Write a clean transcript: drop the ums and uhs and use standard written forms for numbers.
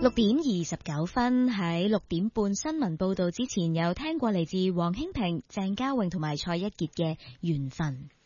6:29，喺6點半新聞報道之前，有聽過嚟自黃興平、鄭嘉穎同埋蔡一傑嘅緣分。